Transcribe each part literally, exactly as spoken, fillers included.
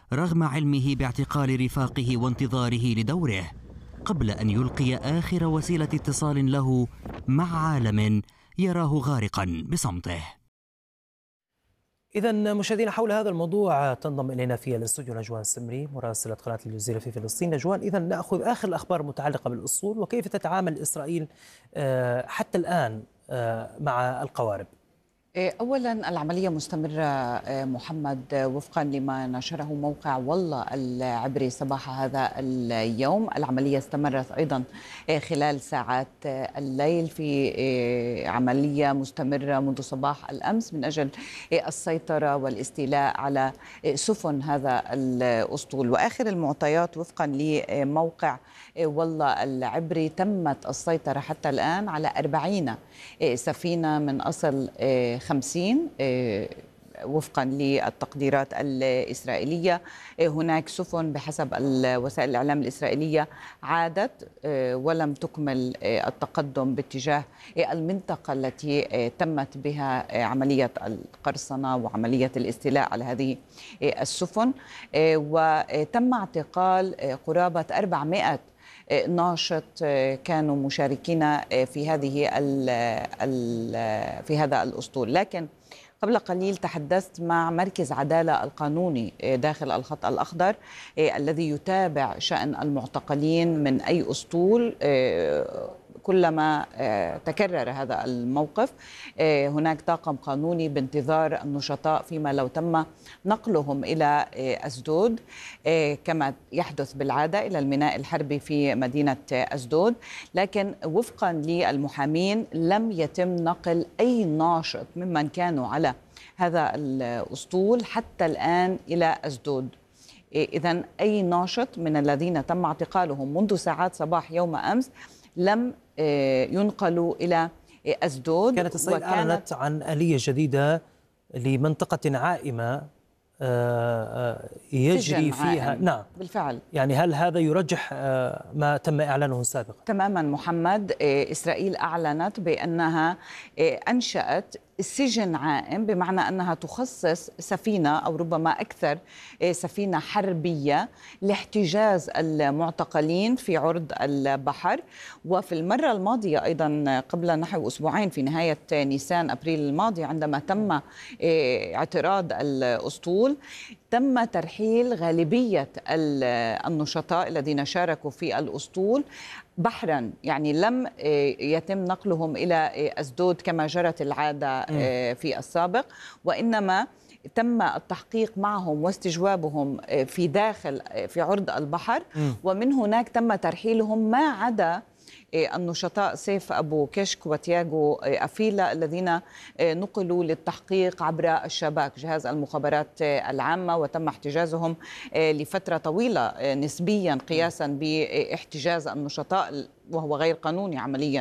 رغم علمه باعتقال رفاقه وانتظاره لدوره، قبل أن يلقي آخر وسيلة اتصال له مع عالم يراه غارقا بصمته. إذا مشاهدينا، حول هذا الموضوع تنضم إلينا في الاستوديو نجوان السمري مراسلة قناة الجزيرة في فلسطين. نجوان، إذا نأخذ آخر الأخبار المتعلقة بالأسطول وكيف تتعامل إسرائيل حتى الآن مع القوارب. أولا العملية مستمرة محمد وفقا لما نشره موقع والله العبري صباح هذا اليوم. العملية استمرت أيضا خلال ساعات الليل في عملية مستمرة منذ صباح الأمس من أجل السيطرة والاستيلاء على سفن هذا الأسطول. وآخر المعطيات وفقا لموقع والله العبري تمت السيطرة حتى الآن على أربعين سفينة من أصل خمسين وفقا للتقديرات الإسرائيلية. هناك سفن بحسب وسائل الإعلام الإسرائيلية عادت ولم تكمل التقدم باتجاه المنطقة التي تمت بها عملية القرصنة وعملية الاستيلاء على هذه السفن. وتم اعتقال قرابة أربعمائة ناشط كانوا مشاركين في هذه في هذا الأسطول. لكن قبل قليل تحدثت مع مركز عدالة القانوني داخل الخط الأخضر الذي يتابع شأن المعتقلين من أي أسطول كلما تكرر هذا الموقف. هناك طاقم قانوني بانتظار النشطاء فيما لو تم نقلهم إلى أسدود كما يحدث بالعادة إلى الميناء الحربي في مدينة أسدود. لكن وفقا للمحامين لم يتم نقل أي ناشط ممن كانوا على هذا الأسطول حتى الآن إلى أسدود. إذن أي ناشط من الذين تم اعتقالهم منذ ساعات صباح يوم أمس لم ينقلوا إلى أسدود. كانت إسرائيل أعلنت عن آلية جديدة لمنطقة عائمة يجري فيها عائم. نعم بالفعل. يعني هل هذا يرجح ما تم إعلانه سابقا؟ تماما محمد. إسرائيل أعلنت بأنها أنشأت سجن عائم، بمعنى أنها تخصص سفينة أو ربما أكثر سفينة حربية لاحتجاز المعتقلين في عرض البحر. وفي المرة الماضية أيضا قبل نحو أسبوعين في نهاية نيسان أبريل الماضي عندما تم اعتراض الأسطول تم ترحيل غالبية النشطاء الذين شاركوا في الأسطول بحرا، يعني لم يتم نقلهم إلى أسدود كما جرت العادة في السابق، وإنما تم التحقيق معهم واستجوابهم في داخل في عرض البحر. ومن هناك تم ترحيلهم ما عدا النشطاء سيف أبو كشك وتياغو أفيلا الذين نقلوا للتحقيق عبر الشباك جهاز المخابرات العامة، وتم احتجازهم لفترة طويلة نسبيا قياسا باحتجاز النشطاء وهو غير قانوني عمليا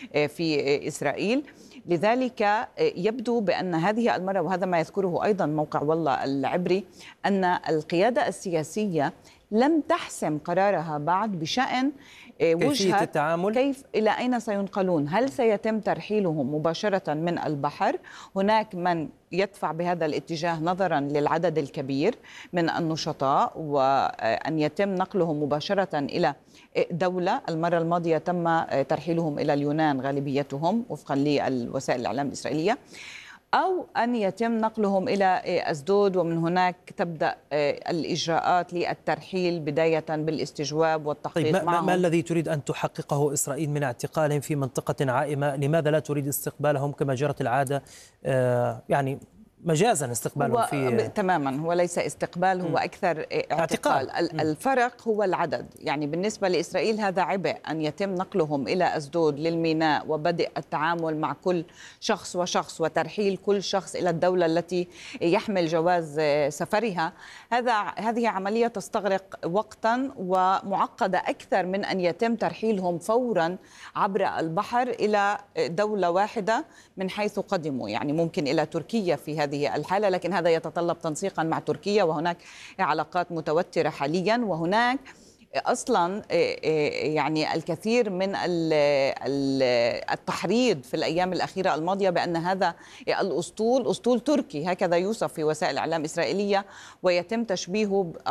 في إسرائيل. لذلك يبدو بأن هذه المرة، وهذا ما يذكره أيضا موقع والله العبري، أن القيادة السياسية لم تحسم قرارها بعد بشأن وجهة التعامل كيف إلى أين سينقلون. هل سيتم ترحيلهم مباشرة من البحر؟ هناك من يدفع بهذا الاتجاه نظرا للعدد الكبير من النشطاء وأن يتم نقلهم مباشرة إلى دولة. المرة الماضية تم ترحيلهم إلى اليونان غالبيتهم وفقا للوسائل الإعلام الإسرائيلية، أو أن يتم نقلهم إلى أسدود ومن هناك تبدأ الإجراءات للترحيل بداية بالاستجواب والتحقيق طيب ما معهم. ما الذي تريد أن تحققه إسرائيل من اعتقالهم في منطقة عائمة؟ لماذا لا تريد استقبالهم كما جرت العادة، آه يعني مجازا استقبالهم هو في تماما هو ليس استقبال، هو أكثر اعتقال. اعتقال. الفرق هو العدد. يعني بالنسبة لإسرائيل هذا عبء أن يتم نقلهم إلى أسدود للميناء وبدء التعامل مع كل شخص وشخص وترحيل كل شخص إلى الدولة التي يحمل جواز سفرها. هذا هذه عملية تستغرق وقتا ومعقدة أكثر من أن يتم ترحيلهم فورا عبر البحر إلى دولة واحدة من حيث قدموا، يعني ممكن إلى تركيا في هذه الحالة، لكن هذا يتطلب تنسيقا مع تركيا وهناك علاقات متوترة حاليا. وهناك أصلا يعني الكثير من التحريض في الأيام الأخيرة الماضية بأن هذا الأسطول أسطول تركي، هكذا يوصف في وسائل الإعلام الإسرائيلية، ويتم تشبيهه